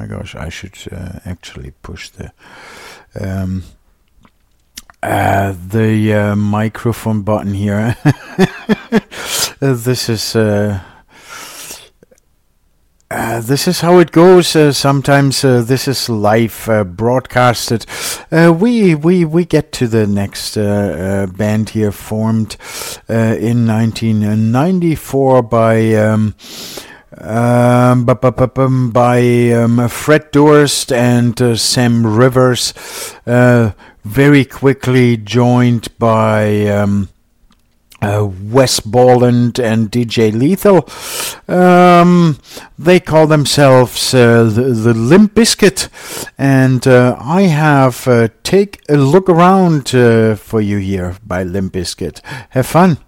gosh, I should actually push the microphone button here. This is how it goes. Sometimes this is live broadcasted. We get to the next band here, formed in 1994 by Fred Durst and Sam Rivers. Very quickly joined by Wes Borland and DJ Lethal. They call themselves the Limp Bizkit, and I have Take a Look Around for you here by Limp Bizkit. Have fun.